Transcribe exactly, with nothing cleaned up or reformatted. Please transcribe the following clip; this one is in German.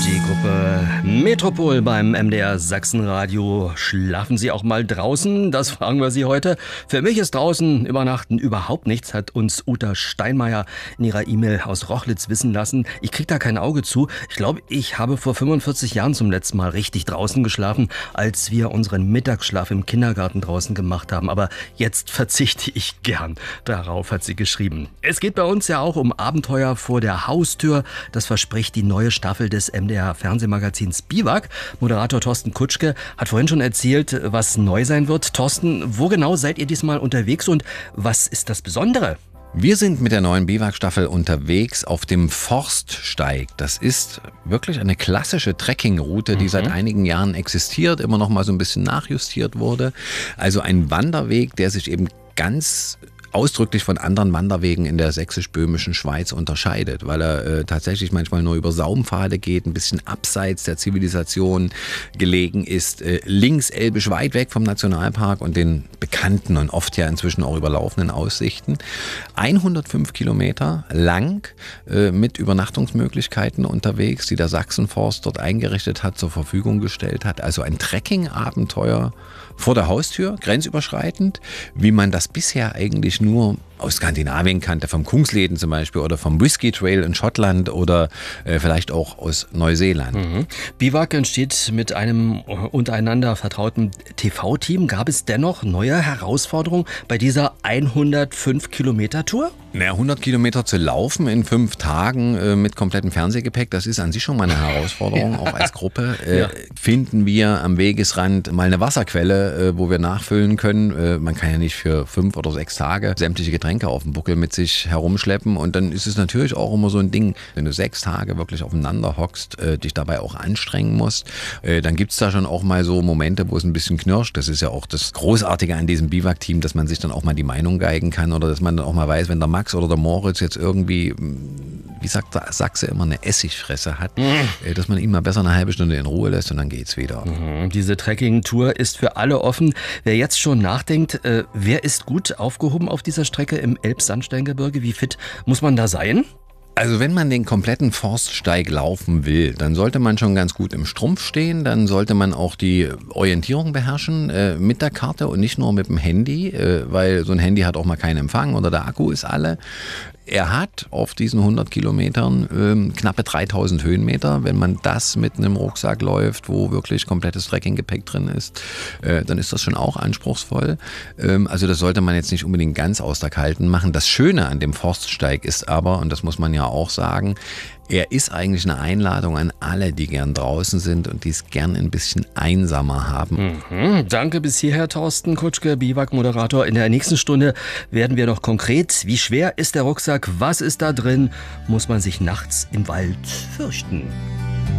Die Gruppe Metropol beim M D R Sachsenradio. Schlafen Sie auch mal draußen? Das fragen wir Sie heute. Für mich ist draußen Übernachten überhaupt nichts, hat uns Uta Steinmeier in ihrer E-Mail aus Rochlitz wissen lassen. Ich krieg da kein Auge zu. Ich glaube, ich habe vor fünfundvierzig Jahren zum letzten Mal richtig draußen geschlafen, als wir unseren Mittagsschlaf im Kindergarten draußen gemacht haben. Aber jetzt verzichte ich gern. Darauf hat sie geschrieben. Es geht bei uns ja auch um Abenteuer vor der Haustür. Das verspricht die neue Staffel des M D R Fernsehmagazins Biwak. Moderator Thorsten Kutschke hat vorhin schon erzählt, was neu sein wird. Thorsten, wo genau seid ihr diesmal unterwegs und was ist das Besondere? Wir sind mit der neuen Biwak-Staffel unterwegs auf dem Forststeig. Das ist wirklich eine klassische Trekkingroute, die mhm. seit einigen Jahren existiert, immer noch mal so ein bisschen nachjustiert wurde. Also ein Wanderweg, der sich eben ganz ausdrücklich von anderen Wanderwegen in der sächsisch-böhmischen Schweiz unterscheidet, weil er äh, tatsächlich manchmal nur über Saumpfade geht, ein bisschen abseits der Zivilisation gelegen ist, äh, links elbisch weit weg vom Nationalpark und den bekannten und oft ja inzwischen auch überlaufenden Aussichten. hundertfünf Kilometer lang äh, mit Übernachtungsmöglichkeiten unterwegs, die der Sachsenforst dort eingerichtet hat, zur Verfügung gestellt hat. Also ein Trekking-Abenteuer vor der Haustür, grenzüberschreitend, wie man das bisher eigentlich nur aus Skandinavien kannte, vom Kungsleden zum Beispiel oder vom Whisky Trail in Schottland oder äh, vielleicht auch aus Neuseeland. Mhm. Biwak entsteht mit einem untereinander vertrauten T V-Team. Gab es dennoch neue Herausforderungen bei dieser hundertfünf Kilometer Tour? Naja, hundert Kilometer zu laufen in fünf Tagen äh, mit komplettem Fernsehgepäck, das ist an sich schon mal eine Herausforderung, ja. Auch als Gruppe. Äh, ja. Finden wir am Wegesrand mal eine Wasserquelle, äh, wo wir nachfüllen können. Äh, man kann ja nicht für fünf oder sechs Tage sämtliche Getränke auf dem Buckel mit sich herumschleppen und dann ist es natürlich auch immer so ein Ding, wenn du sechs Tage wirklich aufeinander hockst, äh, dich dabei auch anstrengen musst, äh, dann gibt's da schon auch mal so Momente, wo es ein bisschen knirscht. Das ist ja auch das Großartige an diesem Biwak-Team, dass man sich dann auch mal die Meinung geigen kann oder dass man dann auch mal weiß, wenn der Max oder der Moritz jetzt irgendwie, wie sagt der Sachse immer, eine Essigfresse hat, mhm. dass man ihn mal besser eine halbe Stunde in Ruhe lässt und dann geht's wieder. Mhm. Diese Trekking-Tour ist für alle offen. Wer jetzt schon nachdenkt, äh, wer ist gut aufgehoben auf dieser Strecke im Elbsandsteingebirge? Wie fit muss man da sein? Also wenn man den kompletten Forststeig laufen will, dann sollte man schon ganz gut im Strumpf stehen, dann sollte man auch die Orientierung beherrschen äh, mit der Karte und nicht nur mit dem Handy, äh, weil so ein Handy hat auch mal keinen Empfang oder der Akku ist alle. Er hat auf diesen hundert Kilometern ähm, knappe dreitausend Höhenmeter. Wenn man das mit einem Rucksack läuft, wo wirklich komplettes Trekkinggepäck drin ist, äh, dann ist das schon auch anspruchsvoll. Ähm, also das sollte man jetzt nicht unbedingt ganz aus der Kalten machen. Das Schöne an dem Forststeig ist aber, und das muss man ja auch sagen, er ist eigentlich eine Einladung an alle, die gern draußen sind und die es gern ein bisschen einsamer haben. Mhm, danke bis hierher, Thorsten Kutschke, Biwak-Moderator. In der nächsten Stunde werden wir noch konkret. Wie schwer ist der Rucksack? Was ist da drin? Muss man sich nachts im Wald fürchten?